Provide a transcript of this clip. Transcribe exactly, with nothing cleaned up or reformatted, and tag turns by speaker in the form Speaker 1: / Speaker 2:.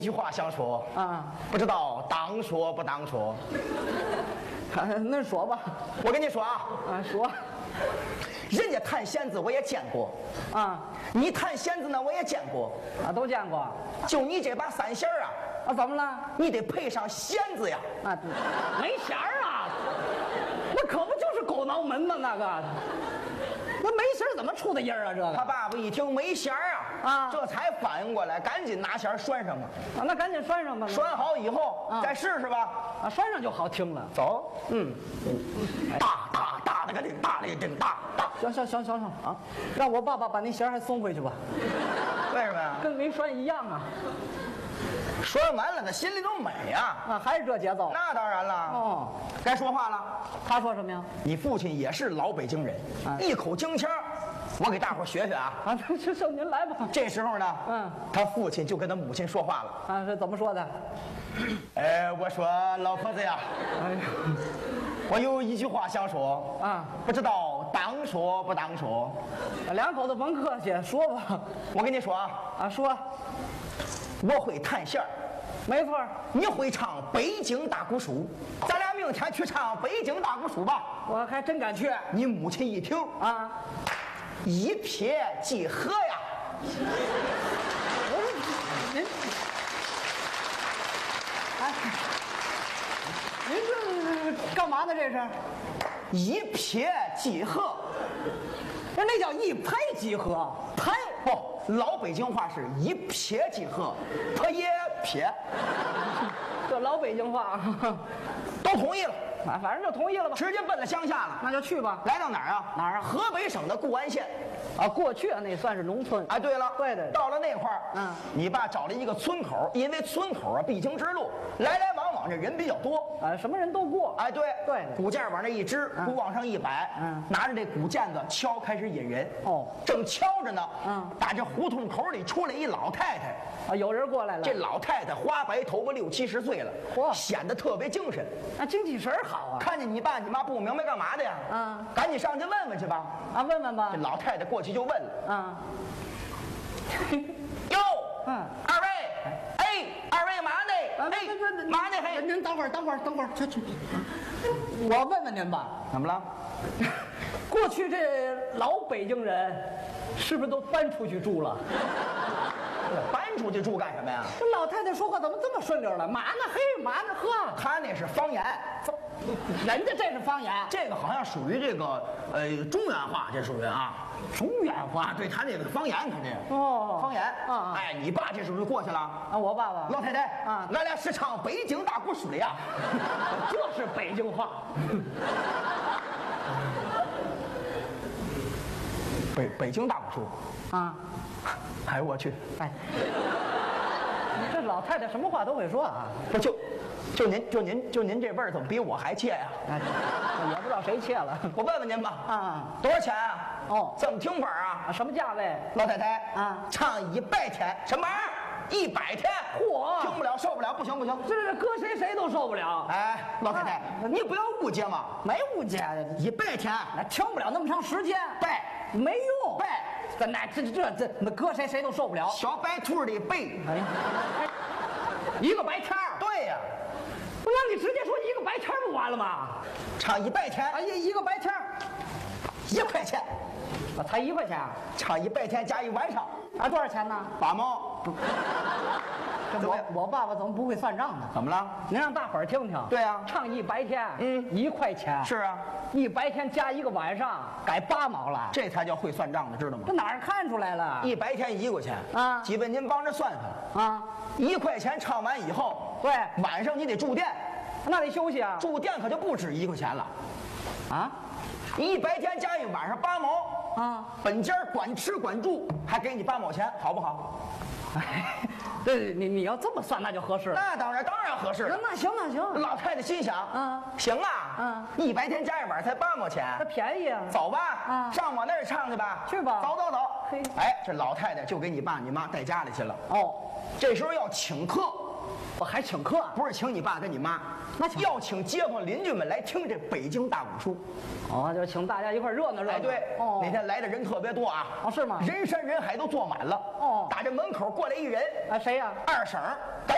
Speaker 1: 一句话想说
Speaker 2: 啊，
Speaker 1: 不知道当说不当说。
Speaker 2: 啊那说吧，
Speaker 1: 我跟你说啊，
Speaker 2: 啊说，
Speaker 1: 人家弹弦子我也见过，
Speaker 2: 啊
Speaker 1: 你弹弦子呢我也见过，
Speaker 2: 啊都见过，
Speaker 1: 就你这把三弦儿啊，
Speaker 2: 啊怎么了？
Speaker 1: 你得配上弦子呀。
Speaker 2: 啊没弦儿啊，那可不就是狗挠门吗？那个，那没弦儿怎么出的音儿啊？这个
Speaker 1: 他爸爸一听没弦儿啊，
Speaker 2: 啊
Speaker 1: 这才反应过来，赶紧拿弦儿拴上嘛。
Speaker 2: 啊，那赶紧拴上吧。
Speaker 1: 拴好以后、
Speaker 2: 啊
Speaker 1: 再试试吧。
Speaker 2: 啊，拴上就好听了。
Speaker 1: 走，
Speaker 2: 嗯，
Speaker 1: 大大大了个叮，大了个叮，大大。
Speaker 2: 行行行行行啊，让我爸爸把那弦儿还送回去吧，
Speaker 1: 为什么呀？
Speaker 2: 跟没拴一样啊。
Speaker 1: 拴完了，他心里都美呀、
Speaker 2: 啊，还是这节奏。
Speaker 1: 那当然了。
Speaker 2: 哦，
Speaker 1: 该说话了。
Speaker 2: 他说什么呀？
Speaker 1: 你父亲也是老北京人，
Speaker 2: 啊
Speaker 1: 一口京腔儿，我给大伙儿学学啊。
Speaker 2: 啊，那就就您来吧。
Speaker 1: 这时候呢，
Speaker 2: 嗯，
Speaker 1: 他父亲就跟他母亲说话了。
Speaker 2: 啊，是怎么说的？
Speaker 1: 哎，我说老婆子呀，
Speaker 2: 哎呀，
Speaker 1: 我有一句话想说
Speaker 2: 啊，
Speaker 1: 不知道当说不当说。
Speaker 2: 两口子甭客气，说吧。
Speaker 1: 我跟你说啊，
Speaker 2: 啊，说，
Speaker 1: 我会弹弦儿，
Speaker 2: 没错儿。
Speaker 1: 你会唱北京大鼓书，咱俩明天去唱北京大鼓书吧。
Speaker 2: 我还真敢去
Speaker 1: 你母亲一听，
Speaker 2: 啊！
Speaker 1: 一撇即合呀。
Speaker 2: 您，哎，您这干嘛呢？这是？
Speaker 1: 一撇即合，
Speaker 2: 那那叫一拍即合，拍
Speaker 1: 不，老北京话是一撇即合，他也撇，
Speaker 2: 这老北京话，
Speaker 1: 都同意了，
Speaker 2: 啊，反正就同意了吧。
Speaker 1: 直接奔了乡下了。
Speaker 2: 那就去吧。
Speaker 1: 来到哪儿啊？
Speaker 2: 哪儿啊
Speaker 1: 河北省的固安县。
Speaker 2: 啊，过去那算是农村。
Speaker 1: 哎，对了，
Speaker 2: 对对对
Speaker 1: 到了那块儿，
Speaker 2: 嗯
Speaker 1: 你爸找了一个村口，因为村口啊必经之路，来来往往这人比较多。
Speaker 2: 啊，什么人都过。
Speaker 1: 哎，对
Speaker 2: 对对
Speaker 1: 鼓架往那一支，
Speaker 2: 嗯
Speaker 1: 鼓往上一摆，
Speaker 2: 嗯
Speaker 1: 拿着这鼓键子敲，开始引人。
Speaker 2: 哦
Speaker 1: 正敲着呢，
Speaker 2: 嗯
Speaker 1: 打这胡同口里出来一老太太。
Speaker 2: 啊，有人过来了。
Speaker 1: 这老太太花白头发，六七十岁了，
Speaker 2: 嚯
Speaker 1: 显得特别精神。
Speaker 2: 啊，精气神儿好啊。
Speaker 1: 看见你爸你妈不明白干嘛的呀？
Speaker 2: 嗯
Speaker 1: 赶紧上去问问去吧。
Speaker 2: 啊，问问吧
Speaker 1: 这。老太太过去就问了
Speaker 2: 啊，：“
Speaker 1: 哟，
Speaker 2: 嗯
Speaker 1: 二位，哎，二位嘛呢？
Speaker 2: 啊，
Speaker 1: 哎
Speaker 2: 别别别，
Speaker 1: 嘛呢？嘿，
Speaker 2: 您等会儿，等会儿，等会儿，去去。我问问您吧，
Speaker 1: 怎么了？
Speaker 2: 过去这老北京人是不是都搬出去住了？
Speaker 1: 搬出去住干什么呀？
Speaker 2: 这老太太说话怎么这么顺溜了？嘛呢？嘿，嘛呢？呵，
Speaker 1: 他那是方言，
Speaker 2: 人家这是方言，
Speaker 1: 这个好像属于这个呃中原话，这属于啊。
Speaker 2: 中原话
Speaker 1: 啊，对他那个方言，他这个
Speaker 2: 哦
Speaker 1: 方言
Speaker 2: 啊啊
Speaker 1: 哎，你爸这是不是过去了？
Speaker 2: 啊！我爸爸
Speaker 1: 老太太
Speaker 2: 啊
Speaker 1: 俺俩是唱北京大鼓书的呀。
Speaker 2: 这是北京话。
Speaker 1: 北北京大鼓书，
Speaker 2: 啊，
Speaker 1: 哎呦我去，
Speaker 2: 哎，这老太太什么话都会说啊！
Speaker 1: 不就就您就您就您这味儿怎么比我还切呀？
Speaker 2: 哎，也不知道谁切了
Speaker 1: 我问问您吧，
Speaker 2: 啊
Speaker 1: 多少钱啊？
Speaker 2: 哦
Speaker 1: 怎么听法啊？
Speaker 2: 啊！什么价位？
Speaker 1: 老太太
Speaker 2: 啊
Speaker 1: 唱一百天，什么玩意儿？一百天？
Speaker 2: 嚯
Speaker 1: 听不了，受不了，不行不行。
Speaker 2: 这这搁谁谁都受不了。
Speaker 1: 哎，老太太，
Speaker 2: 啊
Speaker 1: 你不要误解嘛，
Speaker 2: 没误解，
Speaker 1: 一百天，
Speaker 2: 那听不了那么长时间，
Speaker 1: 拜
Speaker 2: 没用。
Speaker 1: 拜，
Speaker 2: 这那这这这那搁谁谁都受不了。
Speaker 1: 小白兔的背。
Speaker 2: 哎呀，哎一个白天儿，
Speaker 1: 对呀，
Speaker 2: 不那你直接说一个白天儿不完了吗？
Speaker 1: 唱一百天，
Speaker 2: 哎呀，一个白天儿，
Speaker 1: 一块钱，
Speaker 2: 啊，才一块钱啊？
Speaker 1: 唱一百天加一晚上，
Speaker 2: 啊，多少钱呢？
Speaker 1: 八毛。
Speaker 2: 这我我爸爸怎么不会算账呢？
Speaker 1: 怎么了？
Speaker 2: 您让大伙儿听听。
Speaker 1: 对啊
Speaker 2: 唱一白天，
Speaker 1: 嗯
Speaker 2: 一块钱。
Speaker 1: 是啊，
Speaker 2: 一白天加一个晚上，改八毛了。
Speaker 1: 这才叫会算账的，知道吗
Speaker 2: 这？哪儿看出来了？
Speaker 1: 一百天一块钱
Speaker 2: 啊
Speaker 1: 基本您帮着算算，
Speaker 2: 啊，
Speaker 1: 一块钱唱完以后，
Speaker 2: 对，
Speaker 1: 晚上你得住店，
Speaker 2: 那得休息啊。
Speaker 1: 住店可就不止一块钱了。
Speaker 2: 啊
Speaker 1: 一白天加一晚上八毛，
Speaker 2: 啊，
Speaker 1: 本家管吃管住，还给你八毛钱，好不好？
Speaker 2: 哎，对，你你要这么算，那就合适了。
Speaker 1: 那当然，当然合适
Speaker 2: 那
Speaker 1: 了。
Speaker 2: 那行那行，
Speaker 1: 老太太心想，
Speaker 2: 嗯
Speaker 1: 行啊，
Speaker 2: 嗯
Speaker 1: 一白天加一晚才八毛钱
Speaker 2: 那，便宜啊。
Speaker 1: 走吧，
Speaker 2: 啊
Speaker 1: 上我那儿唱去吧，
Speaker 2: 去吧
Speaker 1: 走走走
Speaker 2: 嘿。
Speaker 1: 哎，这老太太就给你爸你妈带家里去了。
Speaker 2: 哦，
Speaker 1: 这时候要请客，
Speaker 2: 我还请客啊？
Speaker 1: 不是请你爸跟你妈，
Speaker 2: 那请
Speaker 1: 要请街坊邻居们来听这北京大鼓书。
Speaker 2: 哦，就请大家一块儿热闹热闹。
Speaker 1: 哎，对，
Speaker 2: 哦，
Speaker 1: 那天来的人特别多啊。
Speaker 2: 哦是吗
Speaker 1: 人山人海都坐满了。
Speaker 2: 哦
Speaker 1: 打这门口过来一人，
Speaker 2: 啊谁呀？
Speaker 1: 二婶儿。